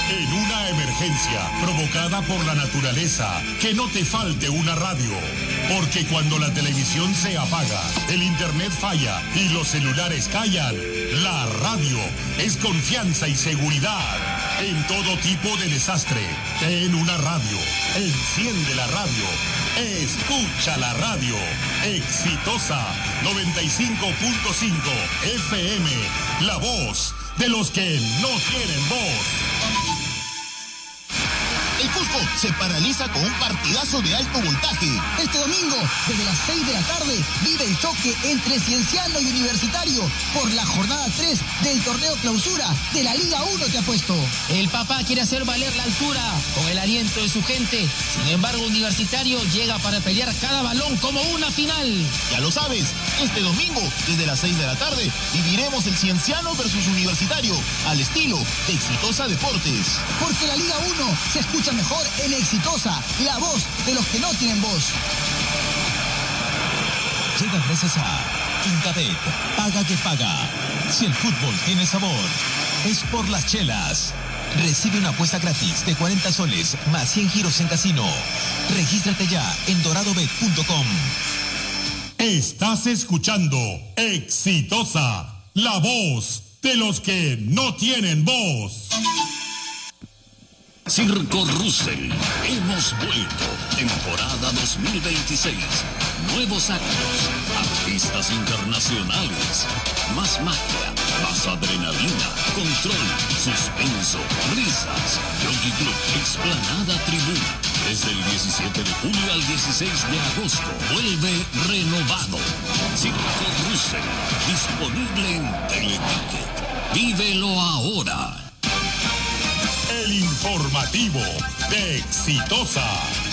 En una emergencia provocada por la naturaleza, que no te falte una radio. Porque cuando la televisión se apaga, el internet falla y los celulares callan, la radio es confianza y seguridad. En todo tipo de desastre, ten una radio. Enciende la radio. Escucha la radio. Exitosa 95.5 FM. La voz de los que no tienen voz. El Cusco se paraliza con un partidazo de alto voltaje. Este domingo, desde las 6 de la tarde, vive el choque entre Cienciano y Universitario por la jornada 3 del torneo clausura de la Liga 1, te apuesto. El papá quiere hacer valer la altura con el aliento de su gente. Sin embargo, Universitario llega para pelear cada balón como una final. Ya lo sabes, este domingo, desde las 6 de la tarde, viviremos el Cienciano versus Universitario, al estilo de Exitosa Deportes. Porque la Liga 1 se escucha mejor en Exitosa, la voz de los que no tienen voz. Llega gracias a Quintabet, paga que paga. Si el fútbol tiene sabor, es por las chelas. Recibe una apuesta gratis de 40 soles más 100 giros en casino. Regístrate ya en doradobet.com. Estás escuchando Exitosa, la voz de los que no tienen voz. Circo Russell, hemos vuelto, temporada 2026, nuevos actos, artistas internacionales, más magia, más adrenalina, control, suspenso, risas, Jockey Club, explanada tribuna, desde el 17 de julio al 16 de agosto, vuelve renovado. Circo Russell, disponible en Teleticket, vívelo ahora. El informativo de Exitosa.